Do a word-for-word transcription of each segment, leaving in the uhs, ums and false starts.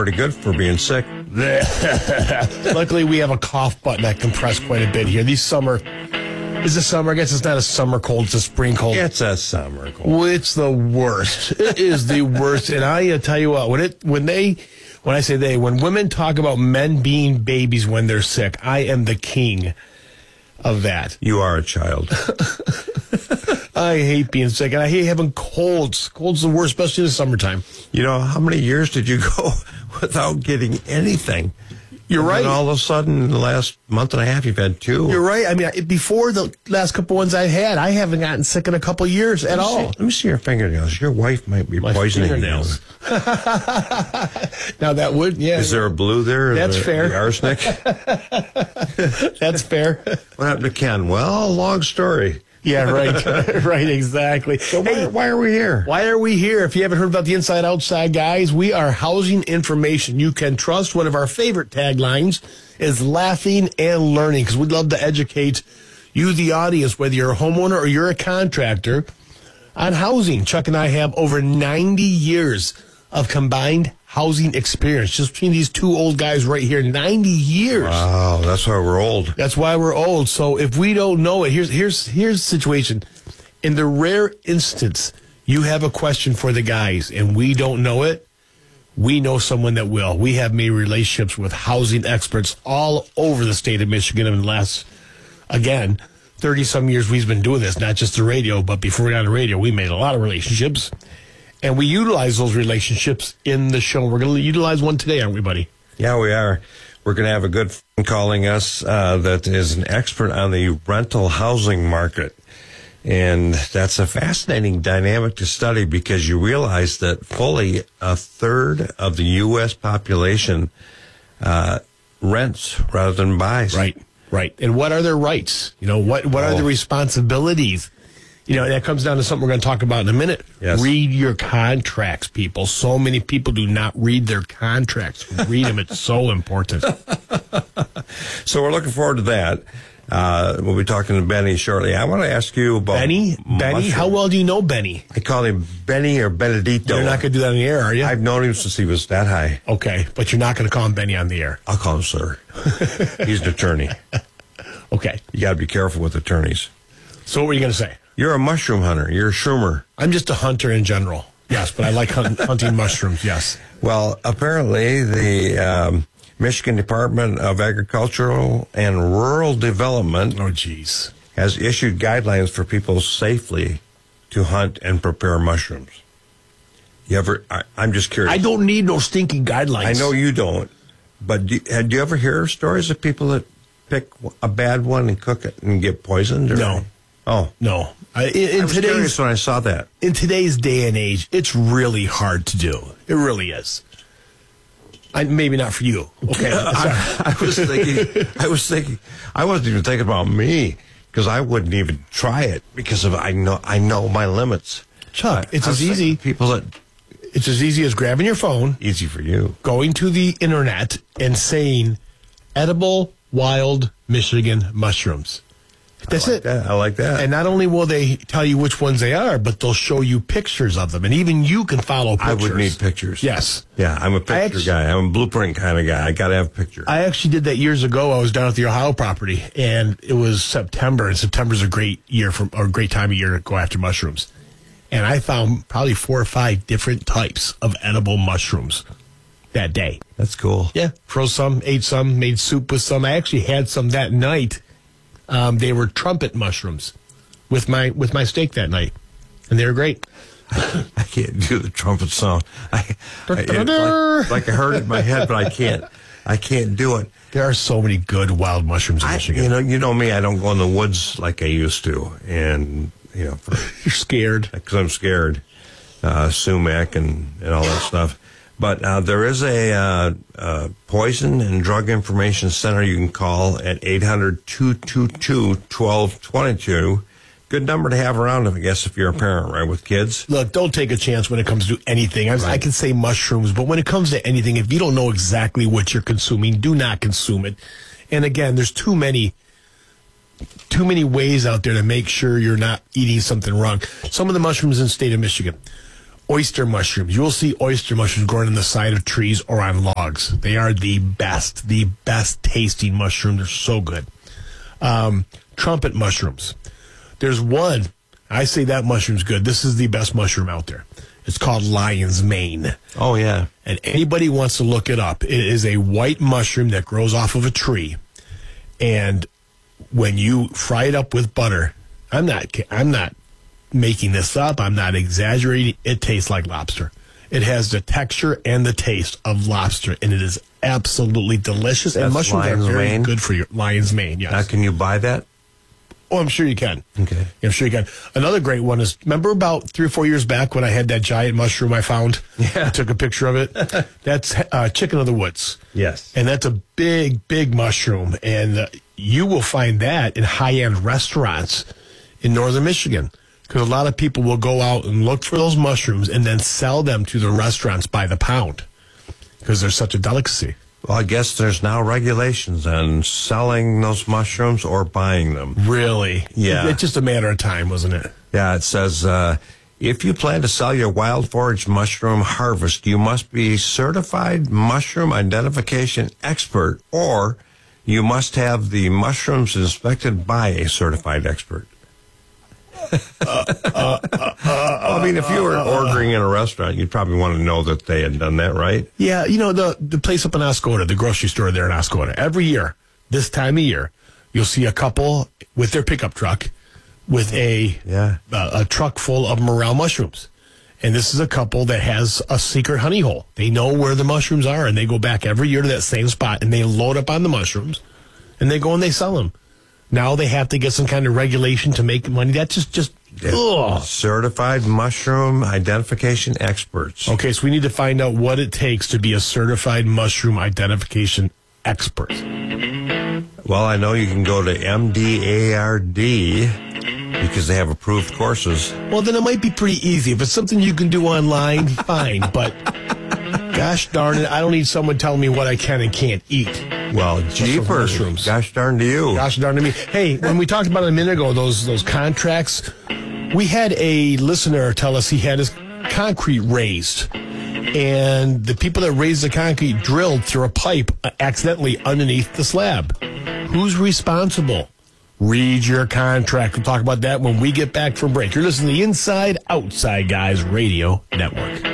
pretty good for being sick. Luckily, we have a cough button that can press quite a bit here. These summer, is the summer? I guess it's not a summer cold, it's a spring cold. It's a summer cold. Well, it's the worst. It is the worst. And I uh, tell you what, when it when they, when I say they, when women talk about men being babies when they're sick, I am the king of that. You are a child. I hate being sick, and I hate having colds. Colds the worst, especially in the summertime. You know, how many years did you go without getting anything? You're and right. And all of a sudden, in the last month and a half, you've had two. You're right. I mean, I- before the last couple ones I had, I haven't gotten sick in a couple years at Let me all. see- Let me see your fingernails. Your wife might be My poisoning fingernails. you. Now that would, yeah. Is there a blue there? That's the, fair. The arsenic? That's fair. What happened to Ken? Well, long story. Yeah, right. Right, exactly. So why, Hey, why are we here? why are we here? If you haven't heard about the Inside Outside, guys, we are housing information you can trust. One of our favorite taglines is laughing and learning, because we'd love to educate you, the audience, whether you're a homeowner or you're a contractor, on housing. Chuck and I have over ninety years of combined housing experience just between these two old guys right here. ninety years. Wow, that's why we're old. That's why we're old. So if we don't know it, here's here's here's the situation. In the rare instance you have a question for the guys and we don't know it, we know someone that will. We have made relationships with housing experts all over the state of Michigan in the last, again, thirty-some years we've been doing this, not just the radio, but before we got on the radio, we made a lot of relationships. And we utilize those relationships in the show. We're going to utilize one today, aren't we, buddy? Yeah, we are. We're going to have a good friend calling us uh, that is an expert on the rental housing market. And that's a fascinating dynamic to study because you realize that fully a third of the U S population uh, rents rather than buys. Right, right. And what are their rights? You know, what, what Oh. are the responsibilities? You know, that comes down to something we're going to talk about in a minute. Yes. Read your contracts, people. So many people do not read their contracts. Read them. It's so important. So we're looking forward to that. Uh, we'll be talking to Benny shortly. I want to ask you about Benny? Benny? mushroom. How well do you know Benny? I call him Benny or Benedito. You're not going to do that on the air, are you? I've known him since he was that high. Okay, but you're not going to call him Benny on the air. I'll call him sir. He's an attorney. Okay. You got to be careful with attorneys. So what were you going to say? You're a mushroom hunter. You're a shroomer. I'm just a hunter in general. Yes, but I like hunt, hunting mushrooms, yes. Well, apparently the um, Michigan Department of Agricultural and Rural Development Oh, jeez. has issued guidelines for people safely to hunt and prepare mushrooms. You ever? I, I'm just curious. I don't need no stinking guidelines. I know you don't, but do, uh, do you ever hear stories of people that pick a bad one and cook it and get poisoned? Or, No. Oh, No. I, in, in I was today's curious when I saw that. in today's day and age, it's really hard to do. It really is. I, maybe not for you. Okay. I, I was thinking. I was thinking. I wasn't even thinking about me because I wouldn't even try it because of I know I know my limits. Chuck, it's I as was easy. thinking People that It's as easy as grabbing your phone, easy for you. going to the internet, and saying edible wild Michigan mushrooms. That's I like it. That. I like that. And not only will they tell you which ones they are, but they'll show you pictures of them. And even you can follow I pictures. would need pictures. Yes. Yeah, I'm a picture actually- guy. I'm a blueprint kind of guy. I got to have a picture. I actually did that years ago. I was down at the Ohio property, and it was September, and September's a great year for, or a great time of year to go after mushrooms. And I found probably four or five different types of edible mushrooms that day. That's cool. Yeah, froze some, ate some, made soup with some. I actually had some that night. Um, they were trumpet mushrooms with my with my steak that night, and they were great. I can't do the trumpet sound. I, I it's like, like I heard it in my head, but I can't. I can't do it. There are so many good wild mushrooms in I, Michigan. you know, you know me. I don't go in the woods like I used to, and you know, You're scared. because I'm scared, uh, sumac and and all that stuff. But uh, there is a uh, uh, Poison and Drug Information Center you can call at eight hundred, two two two, one two two two. Good number to have around, I guess, if you're a parent, right, with kids. Look, don't take a chance when it comes to anything. I, I can say mushrooms, but when it comes to anything, if you don't know exactly what you're consuming, do not consume it. And again, there's too many, too many ways out there to make sure you're not eating something wrong. Some of the mushrooms in the state of Michigan oyster mushrooms. You'll see oyster mushrooms growing on the side of trees or on logs. They are the best, the best tasting mushrooms. They're so good. Um, trumpet mushrooms. There's one, I say that mushroom's good. This is the best mushroom out there. It's called lion's mane. Oh, yeah. And anybody wants to look it up. It is a white mushroom that grows off of a tree. And when you fry it up with butter, I'm not, I'm not making this up. I'm not exaggerating. It tastes like lobster. It has the texture and the taste of lobster, and it is absolutely delicious. That's and mushrooms are very mane? good for your lion's mane. Yes. Now, can you buy that? Oh, I'm sure you can. Okay. I'm sure you can. Another great one is, remember about three or four years back when I had that giant mushroom I found? Yeah. I took a picture of it. That's uh, chicken of the woods. Yes. And that's a big, big mushroom. And uh, you will find that in high-end restaurants in northern Michigan. Because a lot of people will go out and look for those mushrooms and then sell them to the restaurants by the pound. Because they're such a delicacy. Well, I guess there's now regulations on selling those mushrooms or buying them. Really? Yeah. It's just a matter of time, wasn't it? Yeah, it says, uh, if you plan to sell your wild forage mushroom harvest, you must be certified mushroom identification expert, or you must have the mushrooms inspected by a certified expert. uh, uh, uh, uh, I mean, if you were ordering in a restaurant, you'd probably want to know that they had done that, right? Yeah, you know, the the place up in Oscoda, the grocery store there in Oscoda, every year, this time of year, you'll see a couple with their pickup truck with a, yeah. a, a truck full of morel mushrooms. And this is a couple that has a secret honey hole. They know where the mushrooms are, and they go back every year to that same spot, and they load up on the mushrooms, and they go and they sell them. Now they have to get some kind of regulation to make money. That's just, just ugh. Certified mushroom identification experts. Okay, so we need to find out what it takes to be a certified mushroom identification expert. Well, I know you can go to M D A R D because they have approved courses. Well, then it might be pretty easy. If it's something you can do online, fine. But gosh darn it, I don't need someone telling me what I can and can't eat. Well, jeepers. Mushrooms. Gosh darn to you. Gosh darn to me. Hey, when we talked about it a minute ago, those those contracts, we had a listener tell us he had his concrete raised. And the people that raised the concrete drilled through a pipe accidentally underneath the slab. Who's responsible? Read your contract. We'll talk about that when we get back from break. You're listening to the Inside Outside Guys Radio Network.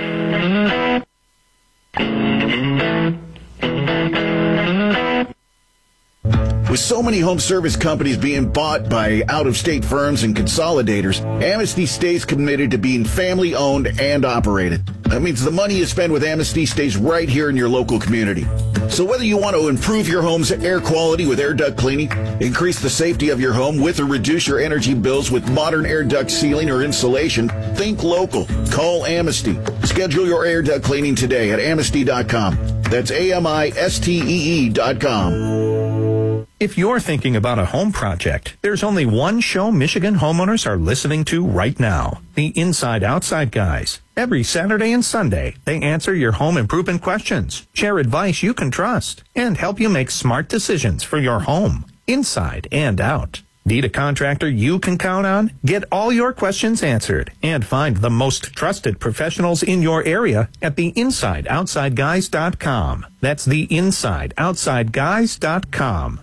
With so many home service companies being bought by out-of-state firms and consolidators, Amnesty stays committed to being family-owned and operated. That means the money you spend with Amnesty stays right here in your local community. So whether you want to improve your home's air quality with air duct cleaning, increase the safety of your home with or reduce your energy bills with modern air duct sealing or insulation, think local. Call Amnesty. Schedule your air duct cleaning today at amnesty dot com. That's A M I S T E E dot com. If you're thinking about a home project, there's only one show Michigan homeowners are listening to right now, the Inside Outside Guys. Every Saturday and Sunday, they answer your home improvement questions, share advice you can trust, and help you make smart decisions for your home, inside and out. Need a contractor you can count on? Get all your questions answered and find the most trusted professionals in your area at the inside outside guys dot com. That's the inside outside guys dot com.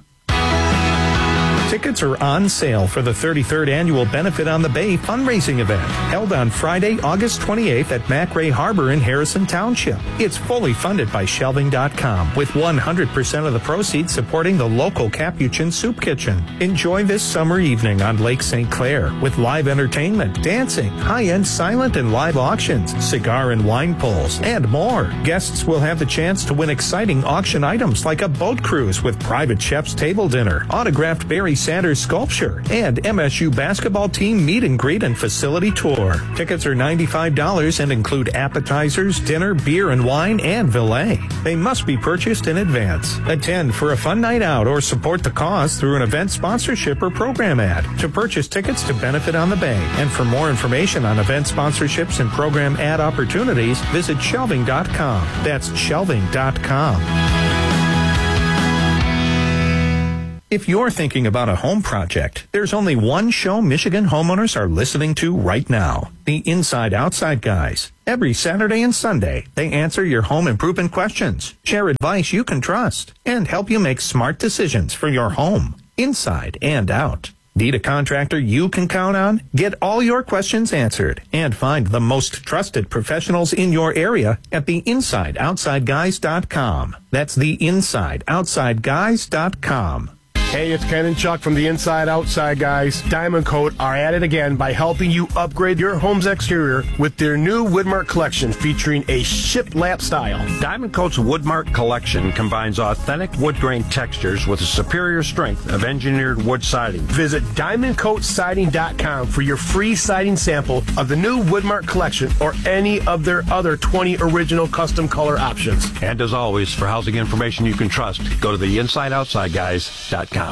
Tickets are on sale for the thirty-third Annual Benefit on the Bay fundraising event, held on Friday, August twenty-eighth at McRae Harbor in Harrison Township. It's fully funded by shelving dot com, with one hundred percent of the proceeds supporting the local Capuchin Soup Kitchen. Enjoy this summer evening on Lake Saint Clair with live entertainment, dancing, high-end silent and live auctions, cigar and wine pulls, and more. Guests will have the chance to win exciting auction items like a boat cruise with private chef's table dinner, autographed Barry Sanders sculpture, and M S U basketball team meet and greet and facility tour. Tickets are ninety-five dollars and include appetizers, dinner, beer and wine, and valet. They must be purchased in advance. Attend for a fun night out or support the cause through an event sponsorship or program ad. To purchase tickets to Benefit on the Bay and for more information on event sponsorships and program ad opportunities, visit shelving dot com. That's shelving dot com. If you're thinking about a home project, there's only one show Michigan homeowners are listening to right now. The Inside Outside Guys. Every Saturday and Sunday, they answer your home improvement questions, share advice you can trust, and help you make smart decisions for your home, inside and out. Need a contractor you can count on? Get all your questions answered and find the most trusted professionals in your area at the inside outside guys dot com. That's the inside outside guys dot com. Hey, it's Ken and Chuck from the Inside Outside Guys. Diamond Coat are at it again by helping you upgrade your home's exterior with their new Woodmark collection featuring a shiplap style. Diamond Coat's Woodmark collection combines authentic wood grain textures with a superior strength of engineered wood siding. Visit diamond coat siding dot com for your free siding sample of the new Woodmark collection or any of their other twenty original custom color options. And as always, for housing information you can trust, go to the inside outside guys dot com.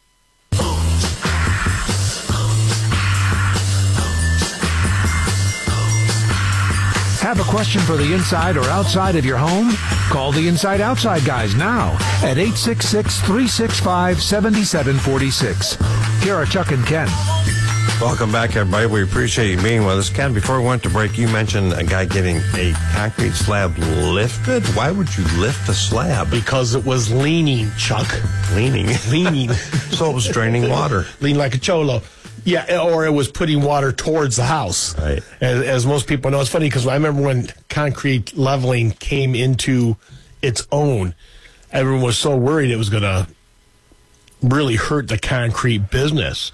Have a question for the inside or outside of your home? Call the Inside Outside Guys now at eight six six, three six five, seven seven four six. Here are Chuck and Ken. Welcome back, everybody. We appreciate you being with us. Ken, before we went to break, you mentioned a guy getting a concrete slab lifted. Why would you lift the slab? Because it was leaning, Chuck. Leaning. Leaning. So it was draining water. Lean like a cholo. Yeah, or it was putting water towards the house. Right. As, as most people know, it's funny because I remember when concrete leveling came into its own, everyone was so worried it was going to really hurt the concrete business.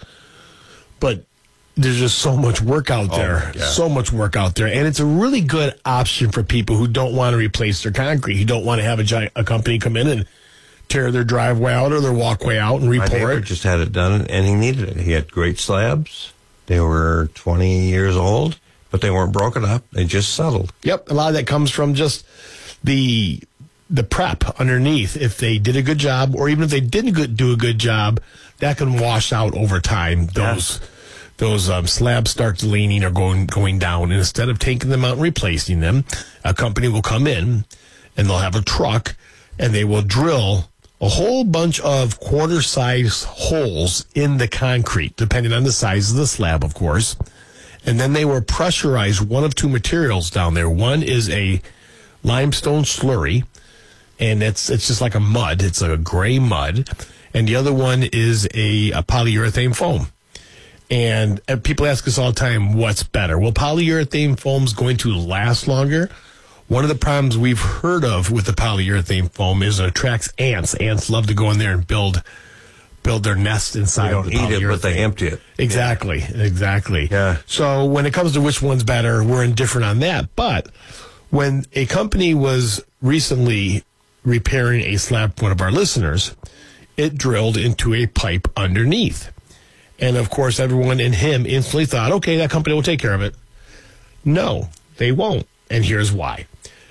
But there's just so much work out there, oh, yeah. so much work out there. And it's a really good option for people who don't want to replace their concrete, who don't want to have a, giant, a company come in and tear their driveway out or their walkway out and My repour neighbor it. just had it done, and he needed it. He had great slabs. They were twenty years old, but they weren't broken up. They just settled. Yep, a lot of that comes from just the the prep underneath. If they did a good job, or even if they didn't good, do a good job, that can wash out over time. Those Yeah. those um, slabs start leaning or going going down, and instead of taking them out and replacing them, a company will come in and they'll have a truck and they will drill a whole bunch of quarter-size holes in the concrete, depending on the size of the slab, of course. And then they will pressurize one of two materials down there. One is a limestone slurry, and it's it's just like a mud. It's a gray mud. And the other one is a, a polyurethane foam. And uh, people ask us all the time, what's better? Well, polyurethane foam is going to last longer. One of the problems we've heard of with the polyurethane foam is it attracts ants. Ants love to go in there and build build their nest inside. They don't of the eat it, but they polyurethane. empty it. Exactly, yeah. exactly. Yeah. So when it comes to which one's better, we're indifferent on that. But when a company was recently repairing a slab for one of our listeners, it drilled into a pipe underneath. And, of course, everyone in him instantly thought, okay, that company will take care of it. No, they won't. And here's why.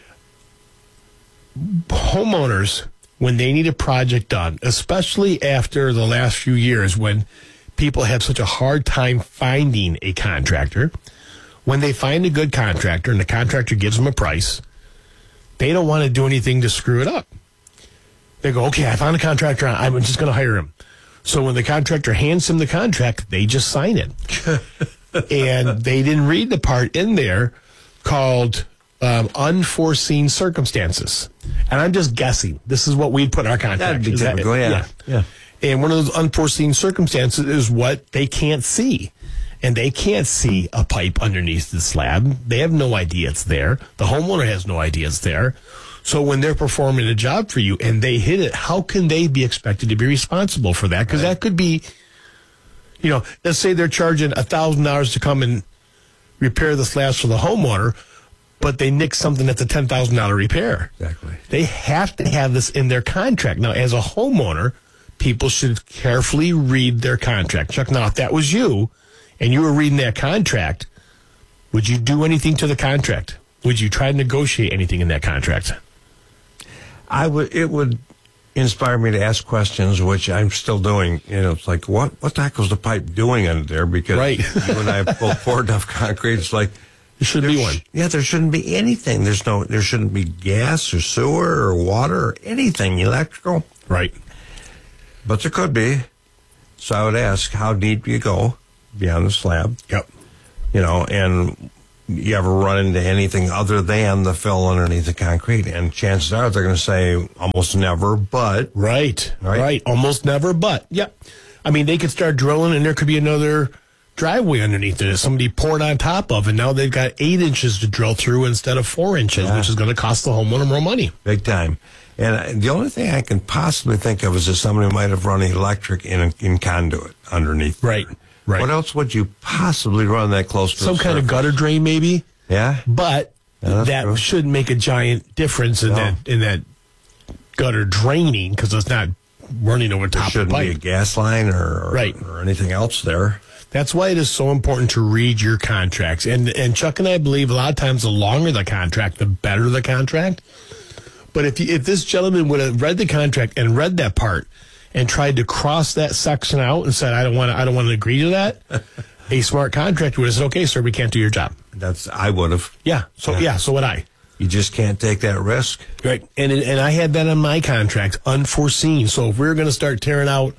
Homeowners, when they need a project done, especially after the last few years when people have such a hard time finding a contractor, when they find a good contractor and the contractor gives them a price, they don't want to do anything to screw it up. They go, okay, I found a contractor. I'm just going to hire him. So when the contractor hands him the contract, they just sign it. And they didn't read the part in there called um, unforeseen circumstances. And I'm just guessing. This is what we'd put in our contract. That'd be Is that typical, it? yeah. yeah. And one of those unforeseen circumstances is what they can't see. And they can't see a pipe underneath the slab. They have no idea it's there. The homeowner has no idea it's there. So when they're performing a job for you and they hit it, how can they be expected to be responsible for that? Because that could be, you know, let's say they're charging one thousand dollars to come and repair the slabs for the homeowner, but they nick something that's a ten thousand dollars repair. Exactly. They have to have this in their contract. Now, as a homeowner, people should carefully read their contract. Chuck, now, if that was you and you were reading that contract, would you do anything to the contract? Would you try to negotiate anything in that contract? I would. It would inspire me to ask questions, which I'm still doing. You know, it's like, what what the heck was the pipe doing under there? Because Right. you and I have both poured enough concrete. It's like There should be one. Yeah, there shouldn't be anything. There's no. There shouldn't be gas or sewer or water or anything electrical. Right. But there could be. So I would ask, how deep do you go beyond the slab? Yep. You know, and you ever run into anything other than the fill underneath the concrete? And chances are they're going to say almost never, but. Right, Right. right. Almost never, but, yep. I mean, they could start drilling, and there could be another driveway underneath it that somebody poured on top of, and now they've got eight inches to drill through instead of four inches, Yeah. which is going to cost the homeowner more money. Big time. And I- the only thing I can possibly think of is that somebody might have run electric in in conduit underneath. Right, right. What else would you possibly run that close to? Some the kind of surface? gutter drain, maybe. Yeah. But Yeah, that's that true. shouldn't make a giant difference in No. that in that gutter draining because it's not running over There top of the shouldn't be a pipe. gas line or, or Right. or anything else there. That's why it is so important to read your contracts. And and Chuck and I believe a lot of times the longer the contract, the better the contract. But if you, if this gentleman would have read the contract and read that part and tried to cross that section out and said, I don't want to, I don't want to agree to that, a smart contractor would have said, okay, sir, we can't do your job. That's I would have. Yeah. So, Yeah. yeah. So would I. You just can't take that risk. Right. And and I had that on my contract, unforeseen. So if we we're going to start tearing out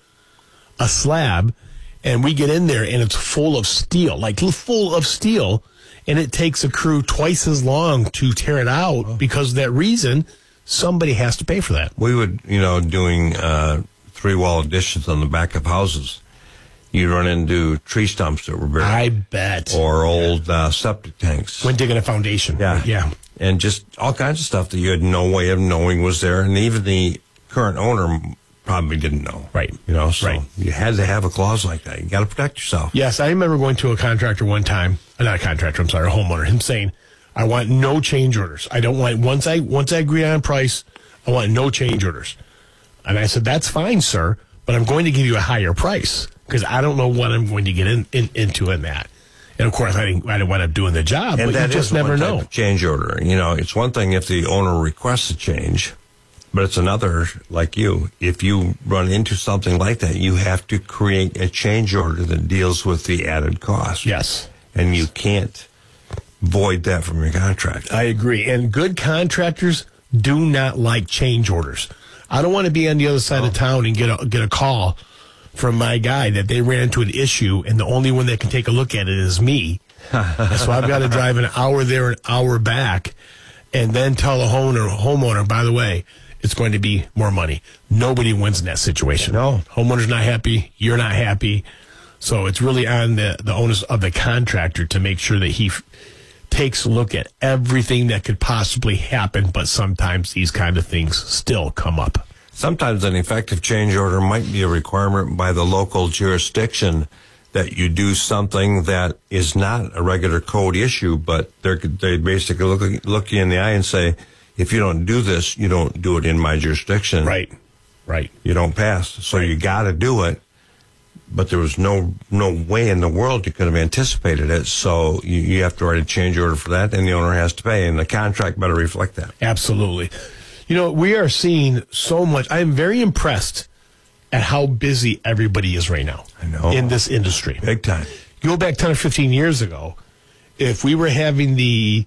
a slab and we get in there and it's full of steel, like full of steel, and it takes a crew twice as long to tear it out Oh. because of that reason, somebody has to pay for that. We would, you know, doing uh, three wall additions on the back of houses. You run into tree stumps that were buried, I bet. or old uh, septic tanks. When digging a foundation. Yeah. Yeah. And just all kinds of stuff that you had no way of knowing was there. And even the current owner probably didn't know. Right. You know, so Right. you had to have a clause like that. You got to protect yourself. Yes, I remember going to a contractor one time, uh, not a contractor, I'm sorry, a homeowner, him saying, I want no change orders. I don't want, once I, once I agree on price, I want no change orders. And I said, that's fine, sir, but I'm going to give you a higher price because I don't know what I'm going to get in, in, into in that. And of course, I didn't, I didn't wind up doing the job, And but that you just is never one type know. of change order. You know, it's one thing if the owner requests a change, but it's another, like you, if you run into something like that, you have to create a change order that deals with the added cost. Yes. And you can't void that from your contract. I agree. And good contractors do not like change orders. I don't want to be on the other side of town and get a get a call from my guy that they ran into an issue and the only one that can take a look at it is me. And so I've got to drive an hour there, an hour back, and then tell the homeowner, homeowner, by the way, it's going to be more money. Nobody wins in that situation. No. Homeowner's not happy. You're not happy. So it's really on the, the onus of the contractor to make sure that he f- takes a look at everything that could possibly happen, but sometimes these kind of things still come up. Sometimes an effective change order might be a requirement by the local jurisdiction that you do something that is not a regular code issue, but they're, they basically look, look you in the eye and say, if you don't do this, you don't do it in my jurisdiction. Right, right. You don't pass. So you got to do it. But there was no no way in the world you could have anticipated it. So you, you have to write a change order for that, and the owner has to pay, and the contract better reflect that. Absolutely. You know, we are seeing so much. I am very impressed at how busy everybody is right now. I know. In this industry. Big time. Go back ten or fifteen years ago, if we were having the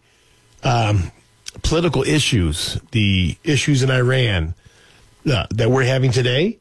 um, political issues, the issues in Iran uh, that we're having today,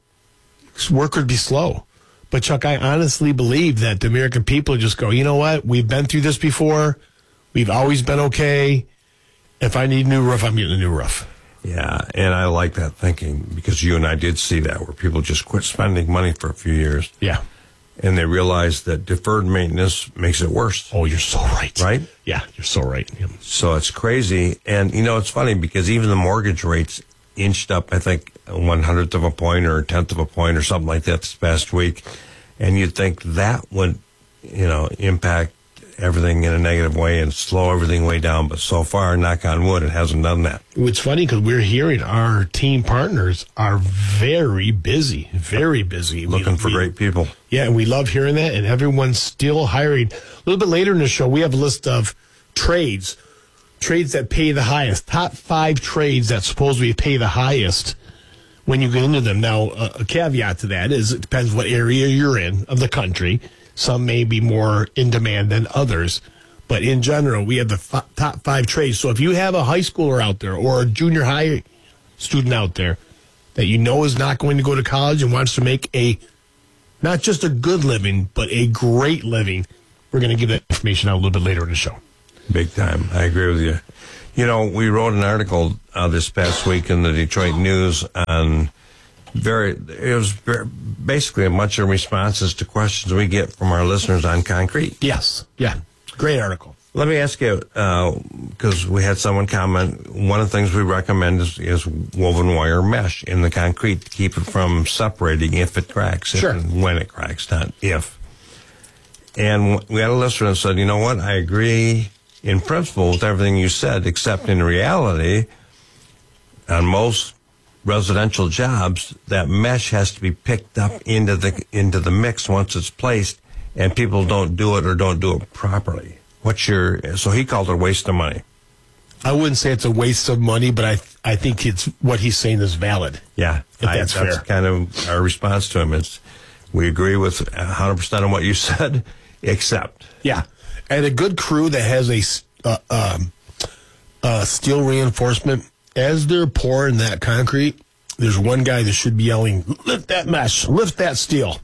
work would be slow. But, Chuck, I honestly believe that the American people just go, you know what? We've been through this before. We've always been okay. If I need a new roof, I'm getting a new roof. Yeah, and I like that thinking because you and I did see that where people just quit spending money for a few years. Yeah. And they realize that deferred maintenance makes it worse. Oh, you're so right. Right? Yeah, you're so right. Yeah. So it's crazy. And, you know, it's funny because even the mortgage rates inched up, I think, one hundredth of a point or a tenth of a point or something like that this past week. And you'd think that would, you know, impact everything in a negative way and slow everything way down. But so far, knock on wood, it hasn't done that. It's funny because we're hearing our team partners are very busy, very busy. Looking We- for we- great people. Yeah, and we love hearing that, and everyone's still hiring. A little bit later in the show, we have a list of trades, trades that pay the highest, top five trades that supposedly pay the highest when you get into them. Now, a, a caveat to that is it depends what area you're in of the country. Some may be more in demand than others. But in general, we have the f- top five trades. So if you have a high schooler out there or a junior high student out there, that you know is not going to go to college and wants to make a, not just a good living, but a great living, we're going to give that information out a little bit later in the show. Big time. I agree with you. You know, we wrote an article uh, this past week in the Detroit News on very, it was very, basically a bunch of responses to questions we get from our listeners on concrete. Yes. Yeah. Great article. Let me ask you, because uh, we had someone comment, one of the things we recommend is, is woven wire mesh in the concrete to keep it from separating if it cracks, sure. if and when it cracks, not if. And we had a listener that said, you know what, I agree in principle with everything you said, except in reality, on most residential jobs, that mesh has to be picked up into the into the mix once it's placed, and people don't do it or don't do it properly. What's your, so he called it a waste of money. I wouldn't say it's a waste of money, but I I think it's what he's saying is valid. Yeah, if I, that's, that's fair. kind of our response to him. Is we agree with one hundred percent of what you said, except. Yeah, and a good crew that has a uh, um, uh, steel reinforcement, as they're pouring that concrete, there's one guy that should be yelling, lift that mesh, lift that steel.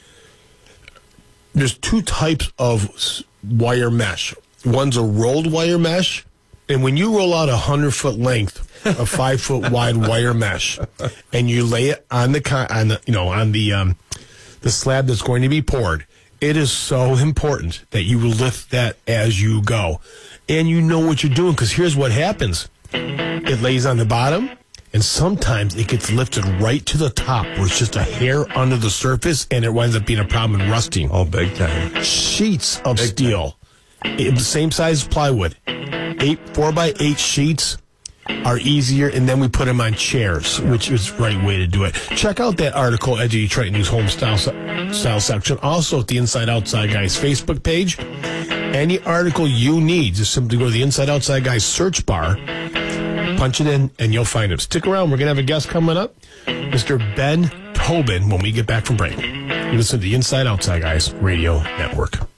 There's two types of wire mesh. One's a rolled wire mesh, and when you roll out a hundred foot length, a five foot wide wire mesh, and you lay it on the con- on the you know on the um, the slab that's going to be poured, it is so important that you lift that as you go, and you know what you're doing, because here's what happens: it lays on the bottom. And sometimes it gets lifted right to the top where it's just a hair under the surface, and it winds up being a problem and rusting. Oh, big time. Sheets of big steel, it, the same size as plywood, eight four by eight sheets are easier, and then we put them on chairs, which is the right way to do it. Check out that article at the Detroit News Home Style, Style section, also at the Inside Outside Guys Facebook page. Any article you need, just simply go to the Inside Outside Guys search bar, punch it in, and you'll find it. Stick around. We're going to have a guest coming up, Mister Ben Tobin, when we get back from break. You listen to the Inside Outside Guys Radio Network.